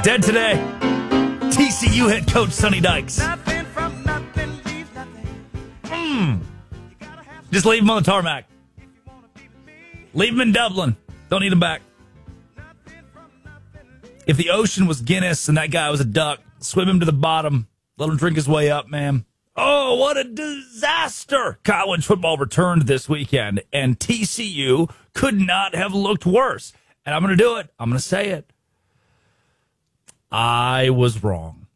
Dead today, TCU head coach Sonny Dykes. Just leave him on the tarmac. Leave him in Dublin. Don't need him back. If the ocean was Guinness and that guy was a duck, swim him to the bottom. Let him drink his way up, man. Oh, what a disaster. College football returned this weekend, and TCU could not have looked worse. And I'm going to do it. I'm going to say it. I was wrong.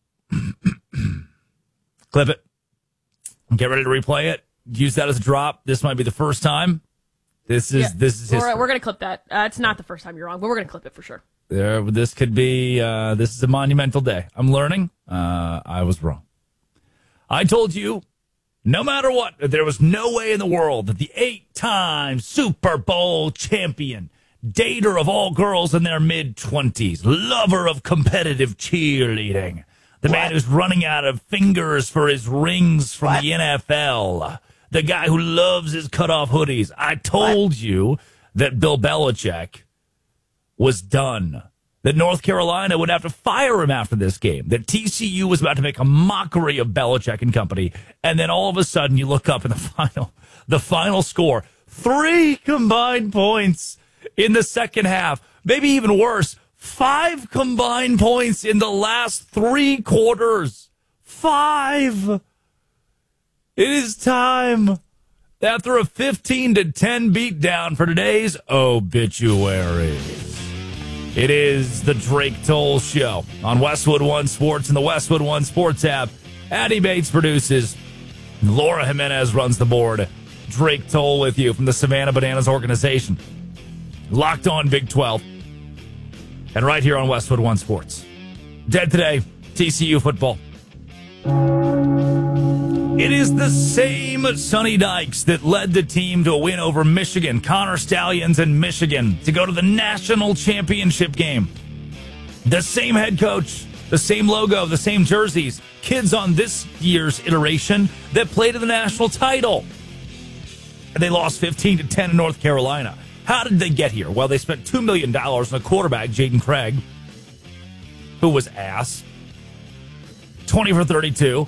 Clip it. Get ready to replay it. Use that as a drop. This might be the first time. This is history. We're going to clip that. It's not the first time you're wrong, but we're going to clip it for sure. This could be, this is a monumental day. I'm learning. I was wrong. I told you, no matter what, there was no way in the world that the 8-time Super Bowl champion, dater of all girls in their mid-20s, lover of competitive cheerleading, the man who's running out of fingers for his rings from the NFL, the guy who loves his cutoff hoodies. I told you that Bill Belichick was done, that North Carolina would have to fire him after this game, that TCU was about to make a mockery of Belichick and company, and then all of a sudden you look up in the final score, 3 combined points in the second half, maybe even worse, 5 combined points in the last 3 quarters. 5. It is time. After a 15-10 beatdown for today's obituaries. It is the Drake Toll Show on Westwood One Sports and the Westwood One Sports app. Addie Bates produces. Laura Jimenez runs the board. Drake Toll with you from the Savannah Bananas organization. Locked on Big 12. And right here on Westwood One Sports. Dead today, TCU football. It is the same Sonny Dykes that led the team to a win over Michigan, Connor Stallions in Michigan, to go to the national championship game. The same head coach, the same logo, the same jerseys, kids on this year's iteration that played in the national title. And they lost 15-10 in North Carolina. How did they get here? Well, they spent $2 million on a quarterback, Jaden Craig, who was ass. 20 for 32.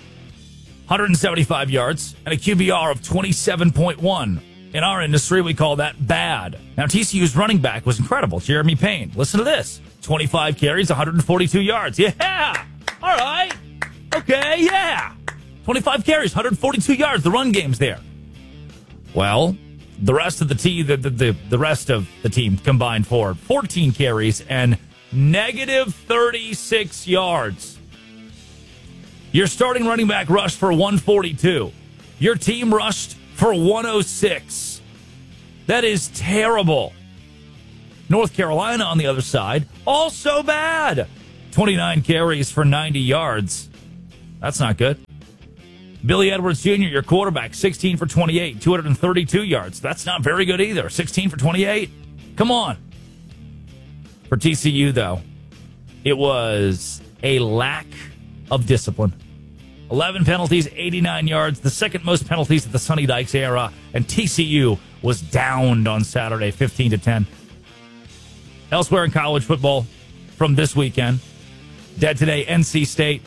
175 yards, and a QBR of 27.1. In our industry, we call that bad. Now, TCU's running back was incredible, Jeremy Payne. Listen to this. 25 carries, 142 yards. Yeah! All right. Okay, yeah. 25 carries, 142 yards. The run game's there. Well, the rest of the team, the rest of the team combined for 14 carries and negative 36 yards. Your starting running back rushed for 142. Your team rushed for 106. That is terrible. North Carolina, on the other side, also bad. 29 carries for 90 yards. That's not good. Billy Edwards Jr., your quarterback, 16 for 28, 232 yards. That's not very good either. 16 for 28. Come on. For TCU, though, it was a lack of discipline. 11 penalties, 89 yards, the second most penalties of the Sonny Dykes era, and TCU was downed on Saturday, 15-10. Elsewhere in college football from this weekend, dead today, NC State,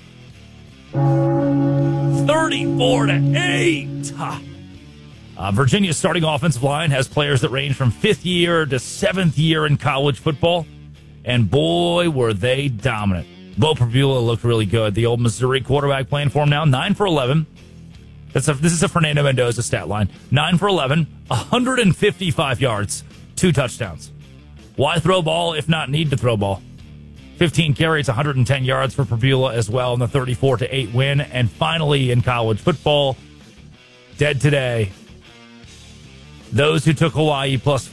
34-8. Virginia's starting offensive line has players that range from 5th year to 7th year in college football, and boy, were they dominant. Bo Prabula looked really good. The old Missouri quarterback playing for him now, 9 for 11. This is a Fernando Mendoza stat line. 9 for 11, 155 yards, 2 touchdowns. Why throw ball if not need to throw ball? 15 carries, 110 yards for Prabula as well in the 34-8 win. And finally, in college football, dead today, those who took Hawaii plus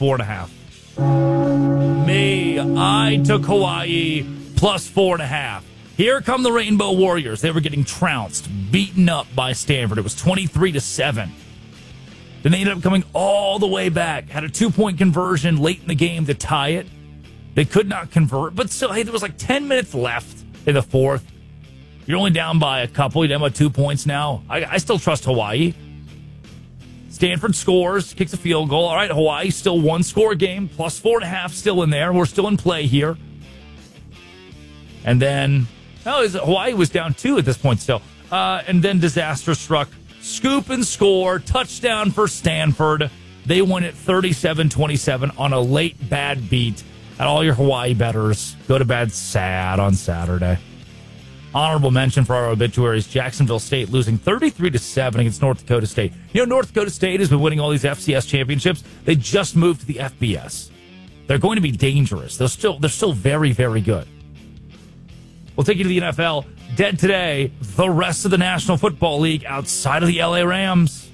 4.5. Me, I took Hawaii plus 4.5. Here come the Rainbow Warriors. They were getting trounced, beaten up by Stanford. It was 23-7. Then they ended up coming all the way back. Had a 2-point conversion late in the game to tie it. They could not convert, but still, hey, there was like 10 minutes left in the fourth. You're only down by a couple. You're down by 2 points now. I still trust Hawaii. Stanford scores, kicks a field goal. All right, Hawaii still 1-score game, plus 4.5 still in there. We're still in play here. And then, Hawaii was down 2 at this point still. And then disaster struck. Scoop and score. Touchdown for Stanford. They won it 37-27 on a late bad beat. And all your Hawaii bettors go to bed sad on Saturday. Honorable mention for our obituaries, Jacksonville State losing 33-7 against North Dakota State. You know, North Dakota State has been winning all these FCS championships. They just moved to the FBS. They're going to be dangerous. They're still very, very good. We'll take you to the NFL. Dead today, the rest of the National Football League outside of the LA Rams.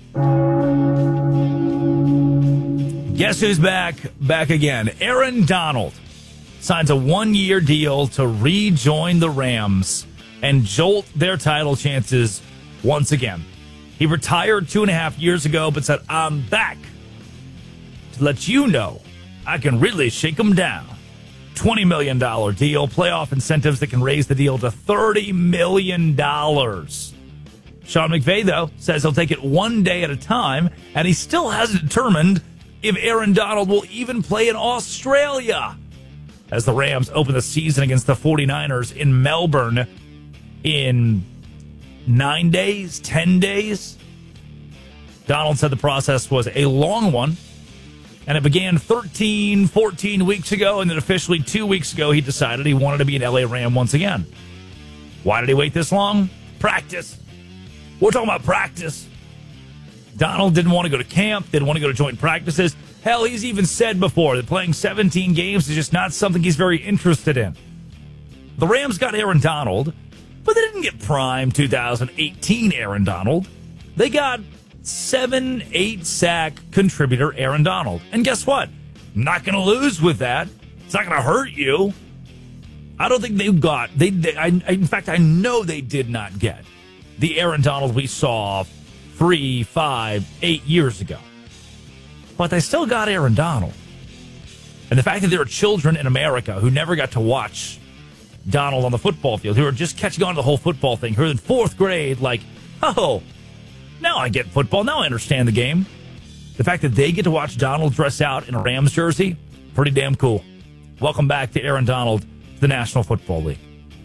Guess who's back? Back again. Aaron Donald signs a 1-year deal to rejoin the Rams and jolt their title chances once again. He retired 2.5 years ago, but said, I'm back to let you know I can really shake them down. $20 million deal, playoff incentives that can raise the deal to $30 million. Sean McVay, though, says he'll take it one day at a time, and he still hasn't determined if Aaron Donald will even play in Australia as the Rams open the season against the 49ers in Melbourne in 9 days, 10 days. Donald said the process was a long one, and it began 13, 14 weeks ago, and then officially 2 weeks ago he decided he wanted to be an LA Ram once again. Why did he wait this long? Practice. We're talking about practice. Donald didn't want to go to camp, didn't want to go to joint practices. Hell, he's even said before that playing 17 games is just not something he's very interested in. The Rams got Aaron Donald, but they didn't get prime 2018 Aaron Donald. They got 7-8 sack contributor Aaron Donald. And guess what? Not going to lose with that. It's not going to hurt you. I don't think they've got, in fact, I know they did not get the Aaron Donald we saw 3, 5, 8 years ago. But they still got Aaron Donald. And the fact that there are children in America who never got to watch Donald on the football field, who are just catching on to the whole football thing, who are in 4th grade, like, oh, now I get football. Now I understand the game. The fact that they get to watch Donald dress out in a Rams jersey, pretty damn cool. Welcome back to Aaron Donald, to the National Football League.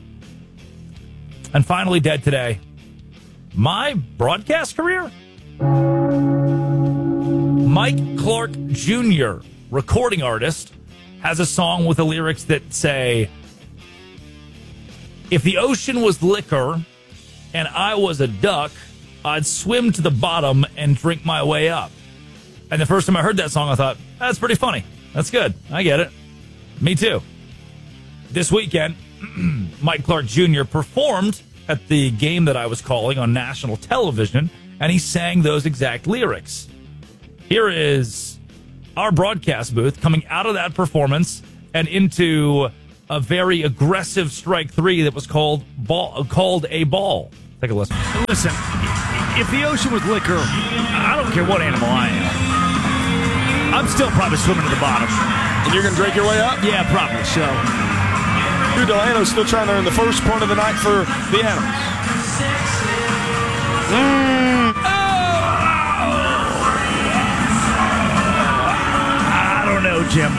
And finally, dead today, my broadcast career? Mike Clark Jr., recording artist, has a song with the lyrics that say, if the ocean was liquor and I was a duck, I'd swim to the bottom and drink my way up. And the first time I heard that song, I thought, that's pretty funny. That's good. I get it. Me too. This weekend, Mike Clark Jr. performed at the game that I was calling on national television, and he sang those exact lyrics. Here is our broadcast booth coming out of that performance and into a very aggressive strike 3 that was called a ball. Take a listen. Listen, if the ocean was liquor, I don't care what animal I am. I'm still probably swimming to the bottom. And you're going to drink your way up? Yeah, probably so. Drew Delano's still trying to earn the first point of the night for the Animals. I don't know, Jim.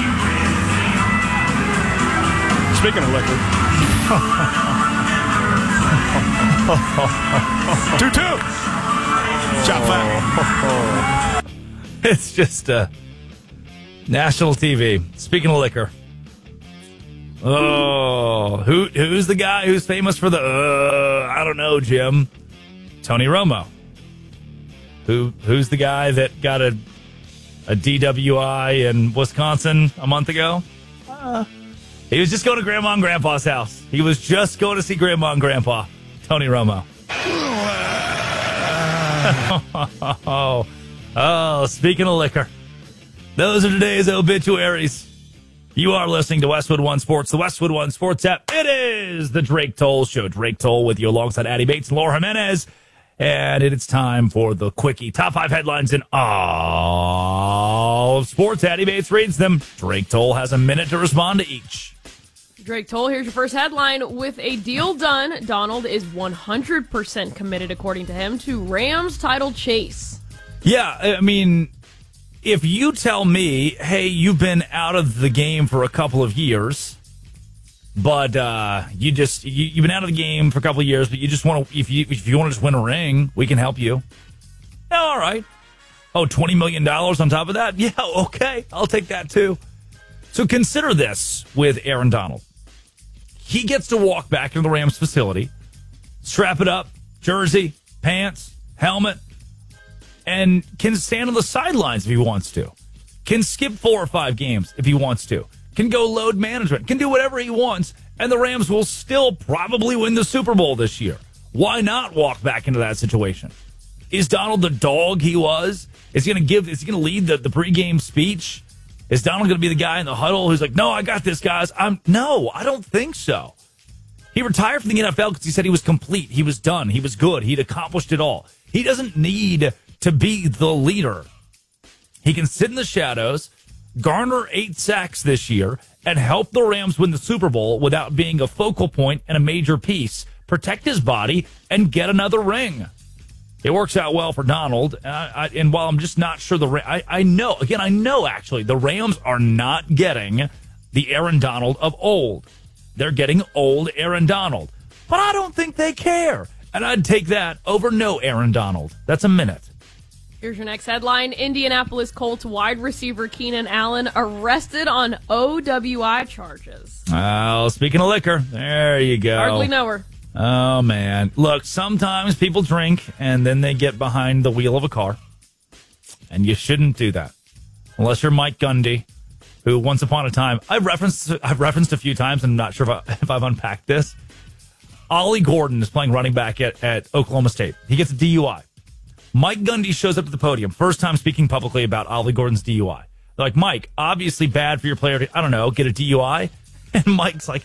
Speaking of liquor. 2-2. Chop fat. It's just national TV. Speaking of liquor. Oh, who's the guy who's famous for the, I don't know, Jim? Tony Romo. Who's the guy that got a DWI in Wisconsin a month ago? He was just going to Grandma and Grandpa's house. He was just going to see Grandma and Grandpa. Tony Romo. Oh, speaking of liquor. Those are today's obituaries. You are listening to Westwood One Sports, the Westwood One Sports app. It is the Drake Toll Show. Drake Toll with you alongside Addie Bates and Laura Jimenez. And it is time for the Quickie. Top 5 headlines in all of sports. Addie Bates reads them. Drake Toll has a minute to respond to each. Drake Toll, here's your first headline. With a deal done, Donald is 100% committed, according to him, to Rams title chase. Yeah, I mean, if you tell me, hey, you've been out of the game for a couple of years, But you've been out of the game for a couple of years, but you just want to, if you want to just win a ring, we can help you. Yeah, all right. Oh, $20 million on top of that? Yeah, okay. I'll take that too. So consider this with Aaron Donald. He gets to walk back into the Rams facility, strap it up, jersey, pants, helmet, and can stand on the sidelines if he wants to. Can skip 4 or 5 games if he wants to. Can go load management. Can do whatever he wants. And the Rams will still probably win the Super Bowl this year. Why not walk back into that situation? Is Donald the dog he was? Is he going to lead the pregame speech? Is Donald going to be the guy in the huddle who's like, no, I got this, guys? No, I don't think so. He retired from the NFL because he said he was complete. He was done. He was good. He'd accomplished it all. He doesn't need to be the leader. He can sit in the shadows, garner 8 sacks this year, and help the Rams win the Super Bowl without being a focal point and a major piece, protect his body, and get another ring. It works out well for Donald, and while I'm just not sure I know actually the Rams are not getting the Aaron Donald of old. They're getting old Aaron Donald, but I don't think they care, and I'd take that over no Aaron Donald. That's a minute. Here's your next headline. Indianapolis Colts wide receiver Keenan Allen arrested on OWI charges. Oh, speaking of liquor, there you go. Hardly know her. Oh, man. Look, sometimes people drink and then they get behind the wheel of a car. And you shouldn't do that. Unless you're Mike Gundy, who once upon a time, I've referenced a few times, and I'm not sure if I've unpacked this. Ollie Gordon is playing running back at Oklahoma State. He gets a DUI. Mike Gundy shows up at the podium, first time speaking publicly about Ollie Gordon's DUI. They're like, Mike, obviously bad for your player to, I don't know, get a DUI. And Mike's like,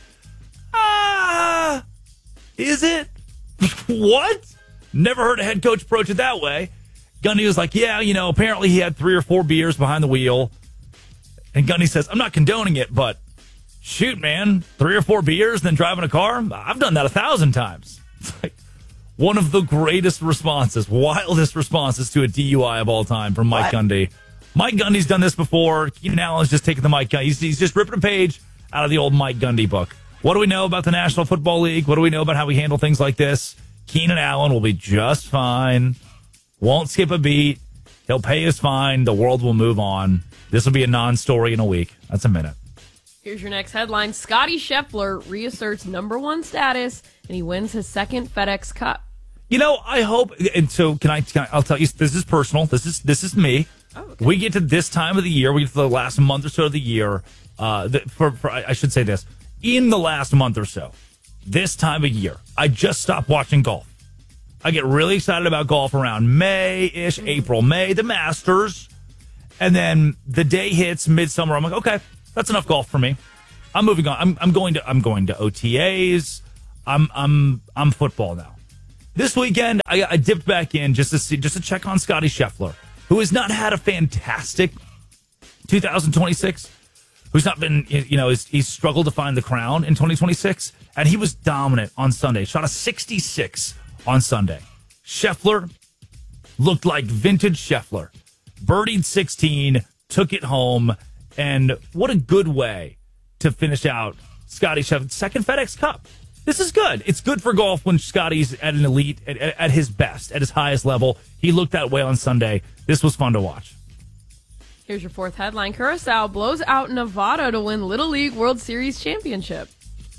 is it? What? Never heard a head coach approach it that way. Gundy was like, yeah, apparently he had 3 or 4 beers behind the wheel. And Gundy says, I'm not condoning it, but shoot, man, 3 or 4 beers, then driving a car? I've done that 1,000 times. It's like one of the greatest responses, wildest responses to a DUI of all time from Mike Gundy. Mike Gundy's done this before. Keenan Allen's just taking the Mike Gundy. He's just ripping a page out of the old Mike Gundy book. What do we know about the National Football League? What do we know about how we handle things like this? Keenan Allen will be just fine. Won't skip a beat. He'll pay his fine. The world will move on. This will be a non-story in a week. That's a minute. Here's your next headline. Scotty Scheffler reasserts #1 status, and he wins his 2nd FedEx Cup. I hope, and so can I I'll tell you, this is personal. This is me. Oh, okay. We get to this time of the year. We get to the last month or so of the year. I should say this. In the last month or so, this time of year, I just stopped watching golf. I get really excited about golf around May-ish, April, May, the Masters. And then the day hits midsummer. I'm like, okay, that's enough golf for me. I'm moving on. I'm going to OTAs. I'm football now. This weekend, I dipped back in just to check on Scotty Scheffler, who has not had a fantastic 2026. Who's not been, he's struggled to find the crown in 2026, and he was dominant on Sunday. Shot a 66 on Sunday. Scheffler looked like vintage Scheffler. Birdied 16, took it home, and what a good way to finish out Scotty Scheffler's 2nd FedEx Cup. This is good. It's good for golf when Scotty's at an elite, at his best, at his highest level. He looked that way on Sunday. This was fun to watch. Here's your 4th headline. Curacao blows out Nevada to win Little League World Series championship.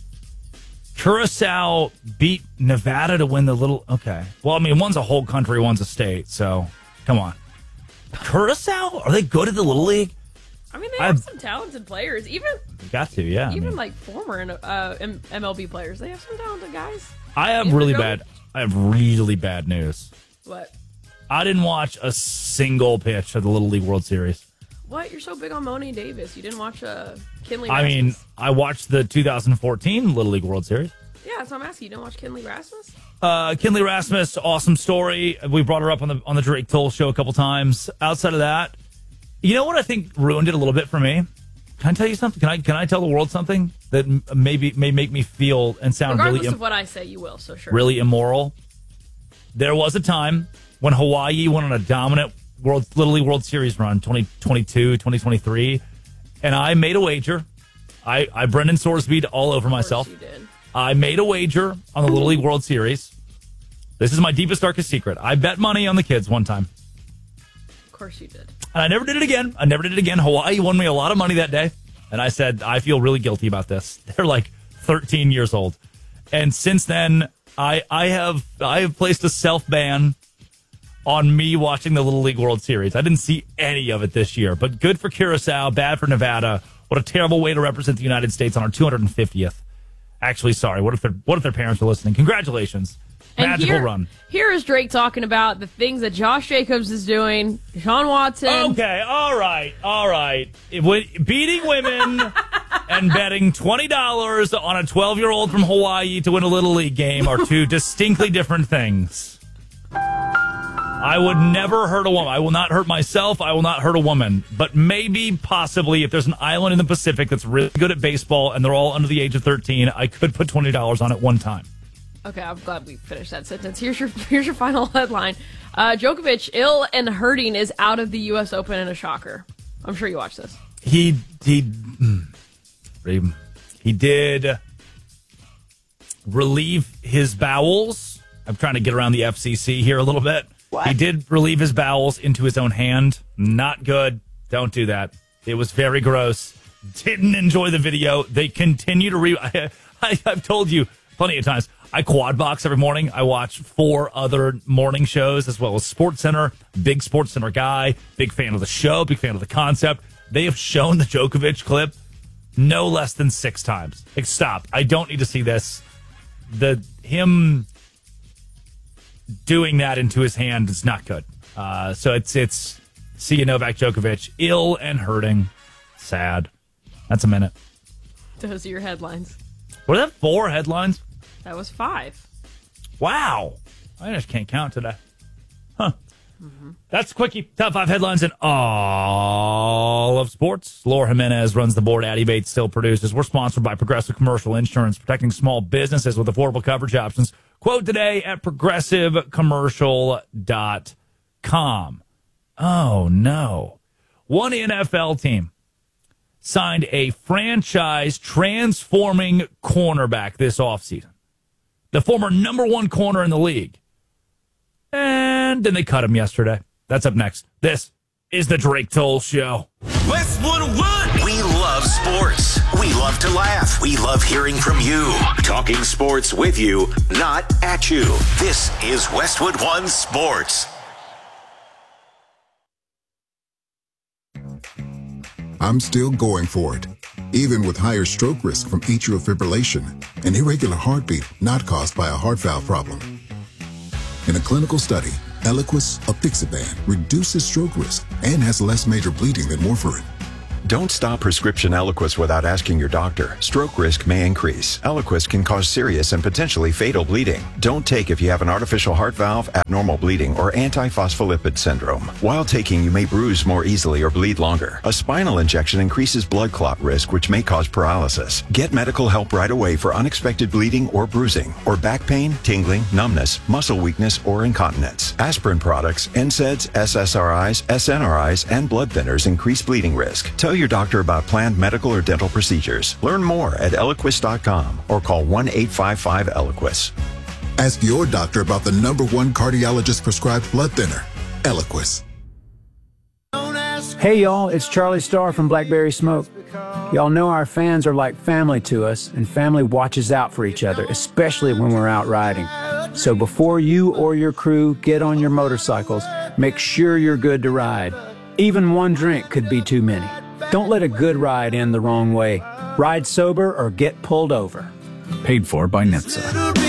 Curacao beat Nevada to win the little... Okay. Well, I mean, one's a whole country, one's a state, so come on. Curacao? Are they good at the Little League? I mean, they have some talented players. Even got to, yeah. Even like former MLB players, they have some talented guys. I have really bad news. What? I didn't watch a single pitch of the Little League World Series. What? You're so big on Monie Davis. You didn't watch Kinley Rasmus? I mean, I watched the 2014 Little League World Series. Yeah, that's what I'm asking. You didn't watch Kinley Rasmus? Kinley Rasmus, awesome story. We brought her up on the Drake Toll show a couple times. Outside of that, you know what I think ruined it a little bit for me? Can I tell you something? Can I tell the world something that may make me feel and sound regardless of what I say, you will. So sure. Really immoral. There was a time when Hawaii went on a dominant Little League World Series run, 2022, 2023, and I made a wager. I Brendan Sorsby all over myself. Of course you did. I made a wager on the Little League World Series. This is my deepest, darkest secret. I bet money on the kids one time. Of course you did. And I never did it again. Hawaii won me a lot of money that day. And I said, I feel really guilty about this. They're like 13 years old. And since then, I have placed a self-ban on me watching the Little League World Series. I didn't see any of it this year. But good for Curacao, bad for Nevada. What a terrible way to represent the United States on our 250th. Actually, sorry. What if their parents are listening? Congratulations. Magical run. Here is Drake talking about the things that Josh Jacobs is doing. Sean Watson. Okay, all right. Beating women and betting $20 on a 12-year-old from Hawaii to win a Little League game are two distinctly different things. I would never hurt a woman. I will not hurt myself. I will not hurt a woman. But maybe, possibly, if there's an island in the Pacific that's really good at baseball and they're all under the age of 13, I could put $20 on it one time. Okay, I'm glad we finished that sentence. Here's your final headline. Djokovic, ill and hurting, is out of the U.S. Open in a shocker. I'm sure you watched this. He did relieve his bowels. I'm trying to get around the FCC here a little bit. What? He did relieve his bowels into his own hand. Not good. Don't do that. It was very gross. Didn't enjoy the video. They continue to I've told you plenty of times. I quad box every morning. I watch 4 other morning shows as well as SportsCenter. Big SportsCenter guy. Big fan of the show. Big fan of the concept. They have shown the Djokovic clip no less than 6 times. Like, stop. I don't need to see this. Him doing that into his hand is not good. So it's see you, Novak Djokovic, ill and hurting. Sad. That's a minute. Those are your headlines. Were that 4 headlines? That was 5. Wow. I just can't count today. Huh. Mm-hmm. That's Quickie. Top 5 headlines in all of sports. Laura Jimenez runs the board. Addie Bates still produces. We're sponsored by Progressive Commercial Insurance, protecting small businesses with affordable coverage options. Quote today at progressivecommercial.com. Oh, no. One NFL team signed a franchise transforming cornerback this offseason. The former number 1 corner in the league. And then they cut him yesterday. That's up next. This is the Drake Toll Show. Westwood One. We love sports. We love to laugh. We love hearing from you. Talking sports with you, not at you. This is Westwood One Sports. I'm still going for it, even with higher stroke risk from atrial fibrillation, an irregular heartbeat not caused by a heart valve problem. In a clinical study, Eliquis apixaban reduces stroke risk and has less major bleeding than warfarin. Don't stop prescription Eliquis without asking your doctor. Stroke risk may increase. Eliquis can cause serious and potentially fatal bleeding. Don't take if you have an artificial heart valve, abnormal bleeding, or antiphospholipid syndrome. While taking, you may bruise more easily or bleed longer. A spinal injection increases blood clot risk, which may cause paralysis. Get medical help right away for unexpected bleeding or bruising, or back pain, tingling, numbness, muscle weakness, or incontinence. Aspirin products, NSAIDs, SSRIs, SNRIs, and blood thinners increase bleeding risk. Tell your doctor about planned medical or dental procedures. Learn more at Eliquis.com or call 1-855-ELIQUIS. Ask your doctor about the number 1 cardiologist prescribed blood thinner, Eliquis. Hey y'all, it's Charlie Starr from Blackberry Smoke. Y'all know our fans are like family to us, and family watches out for each other, especially when we're out riding. So before you or your crew get on your motorcycles, make sure you're good to ride. Even one drink could be too many. Don't let a good ride end the wrong way. Ride sober or get pulled over. Paid for by NHTSA.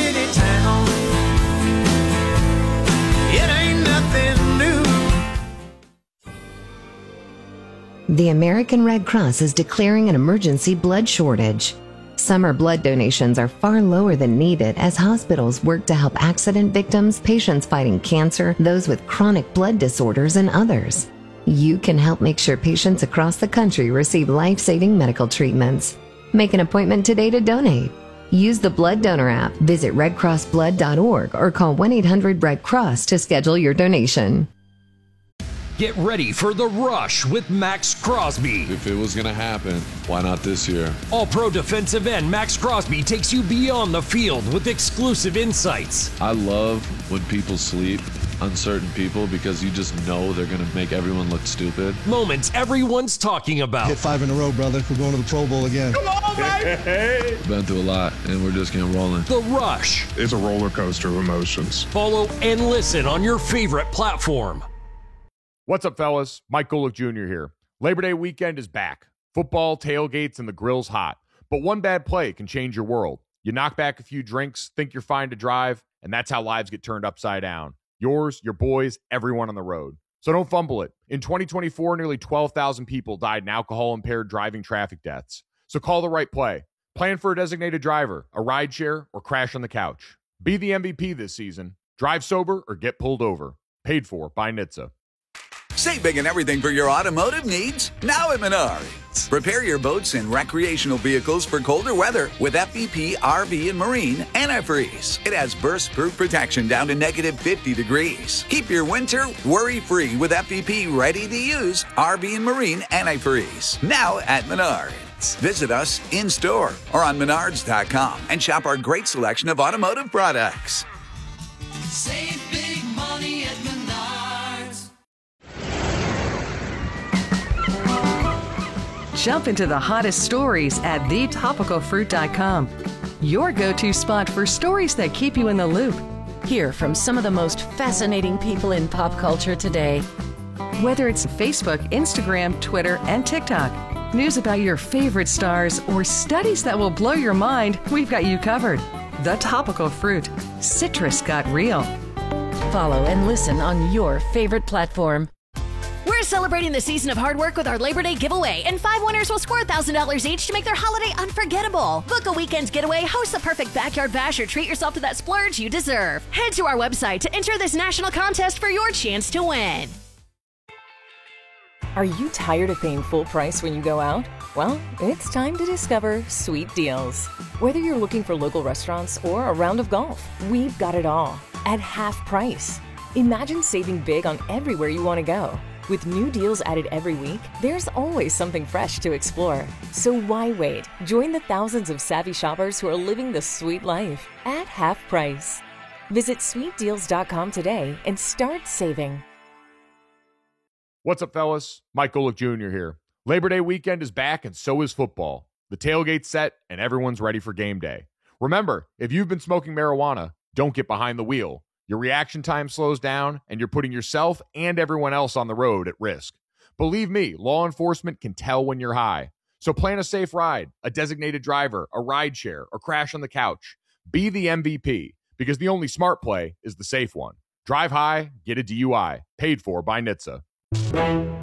The American Red Cross is declaring an emergency blood shortage. Summer blood donations are far lower than needed as hospitals work to help accident victims, patients fighting cancer, those with chronic blood disorders, and others. You can help make sure patients across the country receive life-saving medical treatments. Make an appointment today to donate. Use the Blood Donor app, visit redcrossblood.org, or call 1-800-RED-CROSS to schedule your donation. Get ready for the rush with Max Crosby. If it was going to happen, why not this year? All-Pro defensive end Max Crosby takes you beyond the field with exclusive insights. I love when people sleep on certain people because you just know they're going to make everyone look stupid. Moments everyone's talking about. Hit 5 in a row, brother. We're going to the Pro Bowl again. Come on, baby! Been through a lot, and we're just getting rolling. The Rush. It's a roller coaster of emotions. Follow and listen on your favorite platform. What's up, fellas? Mike Golick Jr. here. Labor Day weekend is back. Football, tailgates, and the grill's hot. But one bad play can change your world. You knock back a few drinks, think you're fine to drive, and that's how lives get turned upside down. Yours, your boys, everyone on the road. So don't fumble it. In 2024, nearly 12,000 people died in alcohol-impaired driving traffic deaths. So call the right play. Plan for a designated driver, a rideshare, or crash on the couch. Be the MVP this season. Drive sober or get pulled over. Paid for by NHTSA. Save big and everything for your automotive needs now at Menards. Prepare your boats and recreational vehicles for colder weather with FVP RV and Marine Antifreeze. It has burst-proof protection down to negative 50 degrees. Keep your winter worry-free with FVP ready-to-use RV and Marine Antifreeze. Now at Menards. Visit us in-store or on Menards.com and shop our great selection of automotive products. Save big money at Menards. Jump into the hottest stories at thetopicalfruit.com. Your go-to spot for stories that keep you in the loop. Hear from some of the most fascinating people in pop culture today. Whether it's Facebook, Instagram, Twitter, and TikTok, news about your favorite stars, or studies that will blow your mind, we've got you covered. The Topical Fruit. Citrus got real. Follow and listen on your favorite platform. We're celebrating the season of hard work with our Labor Day giveaway, and 5 winners will score $1,000 each to make their holiday unforgettable. Book a weekend getaway, host the perfect backyard bash, or treat yourself to that splurge you deserve. Head to our website to enter this national contest for your chance to win. Are you tired of paying full price when you go out? Well, it's time to discover Sweet Deals. Whether you're looking for local restaurants or a round of golf, we've got it all at half price. Imagine saving big on everywhere you want to go. With new deals added every week, there's always something fresh to explore. So why wait? Join the thousands of savvy shoppers who are living the sweet life at half price. Visit sweetdeals.com today and start saving. What's up, fellas? Mike Golick Jr. here. Labor Day weekend is back, and so is football. The tailgate's set, and everyone's ready for game day. Remember, if you've been smoking marijuana, don't get behind the wheel. Your reaction time slows down, and you're putting yourself and everyone else on the road at risk. Believe me, law enforcement can tell when you're high. So plan a safe ride, a designated driver, a rideshare, or crash on the couch. Be the MVP, because the only smart play is the safe one. Drive high, get a DUI. Paid for by NHTSA.